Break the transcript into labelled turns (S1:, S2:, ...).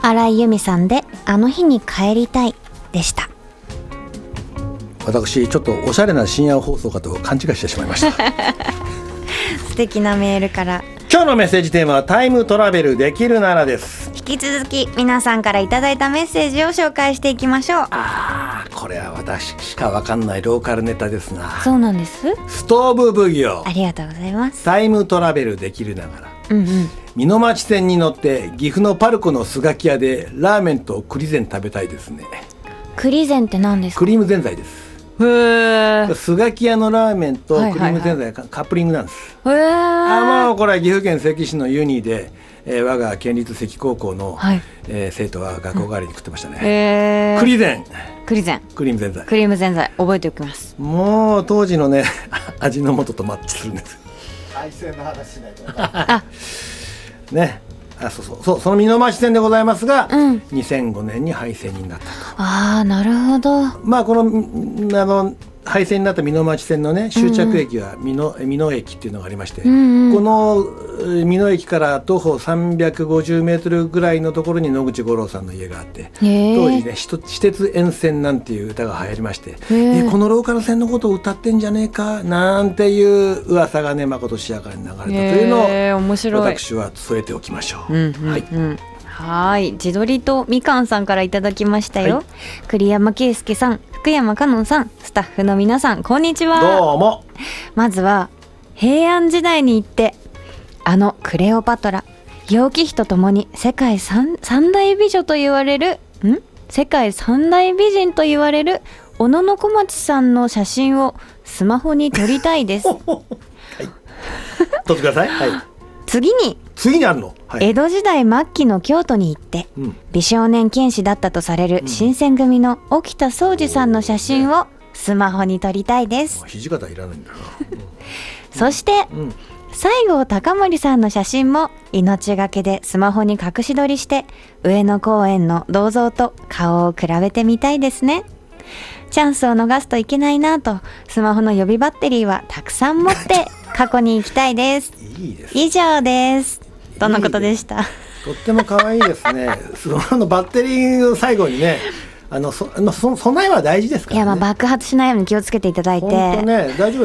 S1: 新井由美さんであの日に帰りたいでした。
S2: 私ちょっとおしゃれな深夜放送かと勘違いしてしまいました
S1: 素敵なメールから。
S2: 今日のメッセージテーマはタイムトラベルできるならです。
S1: 引き続き皆さんからいただいたメッセージを紹介していきましょう。
S2: これは私しか分かんないローカルネタですな。
S1: そうなんです。
S2: ストーブ奉行。
S1: ありがとうございます。
S2: タイムトラベルできるながら、美濃町線に乗って岐阜のパルコのスガキ屋でラーメンと栗膳食べたいですね。
S1: 栗膳って何ですか？
S2: クリームぜんざいです。
S1: へー。
S2: スガキ屋のラーメンとクリームぜんざい、カップリングなんです。
S1: へー。
S2: もうこれは岐阜県関市のユニで、我が県立関高校の、生徒は学校帰りに食ってましたね。栗膳、
S1: クリームぜんざい覚えておきます。
S2: もう当時のね味の素とマッチするんです。
S3: 海鮮の話しないと
S2: ね。そうその美濃町線でございますが、2005年に廃線になったと。
S1: ああ、なるほど。
S2: この廃線になった美濃町線のね終着駅は美濃駅っていうのがありまして、この美濃駅から徒歩350メートルぐらいのところに野口五郎さんの家があって、当時ね私鉄沿線なんていう歌が流行りまして、このローカル線のことを歌ってんじゃねえかなんていう噂がねまことしやかに流れたというのを私は添えておきましょう。
S1: はい、自撮りとみかんさんからいただきましたよ。栗山圭介さん、福山香音さん、スタッフの皆さん、こんにちは。
S2: どうも。
S1: まずは平安時代に行ってクレオパトラ、楊貴妃とともに世界三大美女と言われる世界三大美人と言われる小野小町さんの写真をスマホに撮りたいです。
S2: 撮ってください。
S1: 次に
S2: あるの、
S1: 江戸時代末期の京都に行って、美少年剣士だったとされる新選組の沖田総司さんの写真をスマホに撮りたいです。
S2: 土方いらないんだな。
S1: そして、西郷隆盛さんの写真も命がけでスマホに隠し撮りして上野公園の銅像と顔を比べてみたいですね。チャンスを逃すといけないなとスマホの予備バッテリーはたくさん持って過去に行きたいです。以上です。どんなことでした？
S2: とっても可愛いですね。スマホのバッテリーを最後にね、備えは大事ですからね。
S1: 爆発しないように気をつけていただいて。
S2: 本当ね、大丈夫。